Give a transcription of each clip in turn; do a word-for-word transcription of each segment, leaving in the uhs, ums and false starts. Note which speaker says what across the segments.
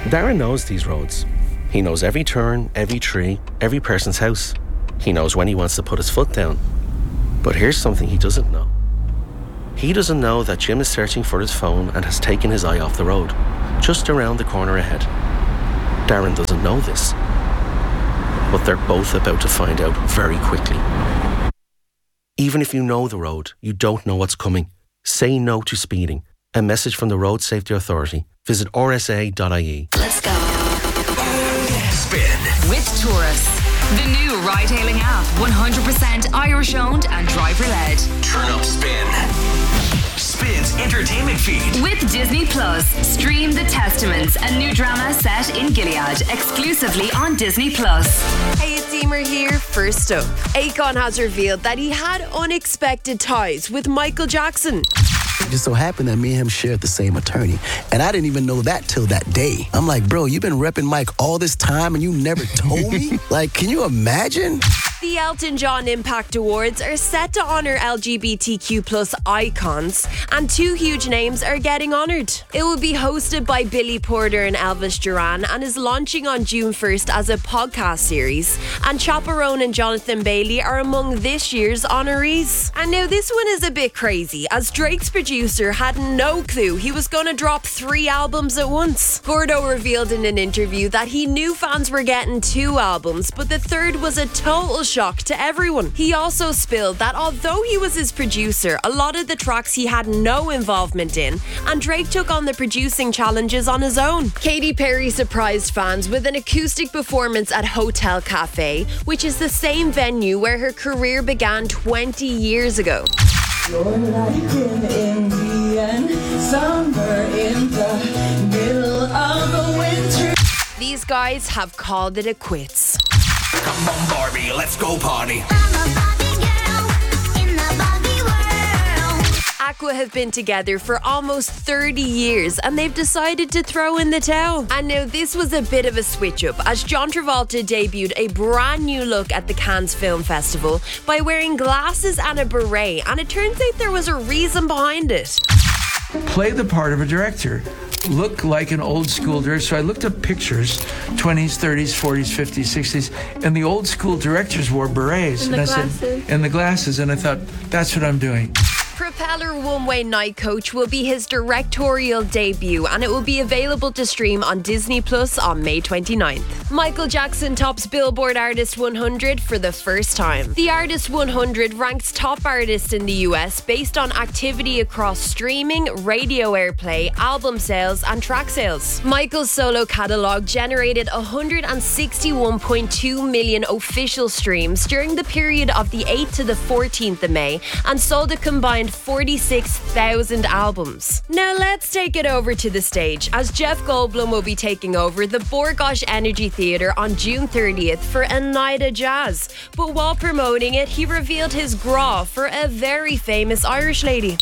Speaker 1: Darren knows these roads. He knows every turn, every tree, every person's house. He knows when he wants to put his foot down. But here's something he doesn't know. He doesn't know that Jim is searching for his phone and has taken his eye off the road, just around the corner ahead. Darren doesn't know this, but they're both about to find out very quickly. Even if you know the road, you don't know what's coming. Say no to speeding. A message from the Road Safety Authority. Visit r s a dot i e.
Speaker 2: Let's go.
Speaker 3: Spin
Speaker 2: With Taurus, the new ride-hailing app, one hundred percent Irish-owned and driver-led.
Speaker 3: Turn up Spin. Spin's entertainment feed.
Speaker 2: With Disney Plus, stream The Testaments, a new drama set in Gilead, exclusively on Disney Plus.
Speaker 4: Hey, it's Emer here. First up, Akon has revealed that he had unexpected ties with Michael Jackson.
Speaker 5: It just so happened that me and him shared the same attorney. And I didn't even know that till that day. I'm like, bro, you've been repping Mike all this time and you never told me? Like, can you imagine?
Speaker 4: The Elton John Impact Awards are set to honour L G B T Q plus icons, and two huge names are getting honoured. It will be hosted by Billy Porter and Elvis Duran and is launching on June first as a podcast series. And Chaperone and Jonathan Bailey are among this year's honorees. And now this one is a bit crazy, as Drake's producer had no clue he was going to drop three albums at once. Gordo revealed in an interview that he knew fans were getting two albums, but the third was a total shock to everyone. He also spilled that although he was his producer, a lot of the tracks he had no involvement in, and Drake took on the producing challenges on his own. Katy Perry surprised fans with an acoustic performance at Hotel Cafe, which is the same venue where her career began twenty years ago.
Speaker 6: You're like an Indian summer in the middle of the winter.
Speaker 4: These guys have called it a quits.
Speaker 3: Come on, Barbie, let's go party.
Speaker 7: I'm a Barbie girl in the Barbie world.
Speaker 4: Aqua have been together for almost thirty years and they've decided to throw in the towel. And now this was a bit of a switch up, as John Travolta debuted a brand new look at the Cannes Film Festival by wearing glasses and a beret, and it turns out there was a reason behind it.
Speaker 8: Play the part of a director. Look like an old school director. So I looked up pictures, twenties, thirties, forties, fifties, sixties, and the old school directors wore berets.
Speaker 4: And the
Speaker 8: I
Speaker 4: glasses.
Speaker 8: said, and the glasses, and I thought, that's what I'm doing.
Speaker 4: Propeller One Way Night Coach will be his directorial debut, and it will be available to stream on Disney Plus on May twenty-ninth. Michael Jackson tops Billboard Artist one hundred for the first time. The Artist one hundred ranks top artists in the U S based on activity across streaming, radio airplay, album sales, and track sales. Michael's solo catalogue generated one hundred sixty-one point two million official streams during the period of the eighth to the fourteenth of May, and sold a combined forty-six thousand albums. Now let's take it over to the stage, as Jeff Goldblum will be taking over the Borgosh Energy Theatre on June thirtieth for a night of jazz. But while promoting it, he revealed his gra for a very famous Irish lady.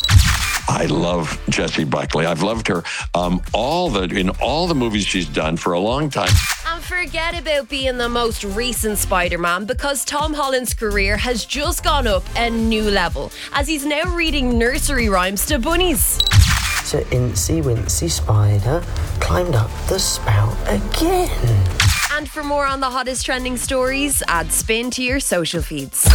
Speaker 9: I love Jessie Buckley. I've loved her um, all the in all the movies she's done for a long time.
Speaker 4: And forget about being the most recent Spider-Man, because Tom Holland's career has just gone up a new level, as he's now reading nursery rhymes to bunnies.
Speaker 10: So Incy Wincy Spider climbed up the spout again.
Speaker 4: And for more on the hottest trending stories, add Spin to your social feeds.